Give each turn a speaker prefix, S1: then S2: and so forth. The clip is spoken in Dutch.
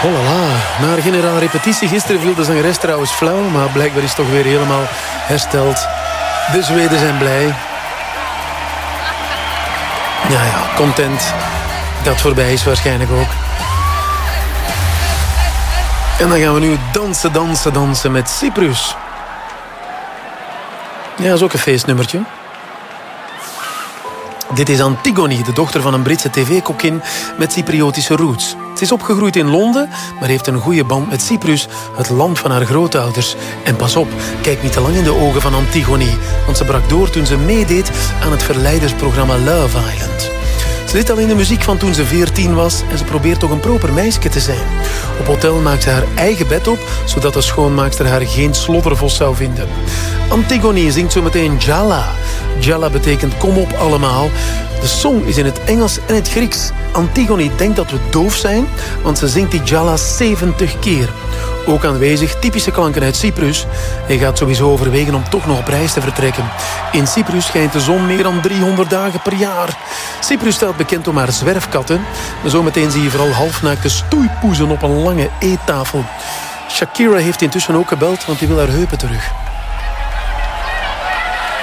S1: Oh la la. Na de generaal repetitie gisteren viel de zangeres trouwens flauw, maar blijkbaar is toch weer helemaal hersteld. De Zweden zijn blij. Ja, content. Dat voorbij is waarschijnlijk ook. En dan gaan we nu dansen met Cyprus. Ja, dat is ook een feestnummertje. Dit is Antigone, de dochter van een Britse tv-kokkin met Cypriotische roots. Ze is opgegroeid in Londen, maar heeft een goede band met Cyprus, het land van haar grootouders. En pas op, kijk niet te lang in de ogen van Antigone, want ze brak door toen ze meedeed aan het verleidersprogramma Love Island. Ze deed al in de muziek van toen ze 14 was en ze probeert toch een proper meisje te zijn. Op hotel maakt ze haar eigen bed op, zodat de schoonmaakster haar geen sloddervos zou vinden. Antigone zingt zo meteen Jalla. Jalla betekent kom op allemaal. De song is in het Engels en het Grieks. Antigone denkt dat we doof zijn, want ze zingt die Jalla 70 keer. Ook aanwezig typische klanken uit Cyprus. Hij gaat sowieso overwegen om toch nog op reis te vertrekken. In Cyprus schijnt de zon meer dan 300 dagen per jaar. Cyprus staat bekend om haar zwerfkatten. Maar zometeen zie je vooral halfnaakte stoeipoezen op een lange eettafel. Shakira heeft intussen ook gebeld, want die wil haar heupen terug.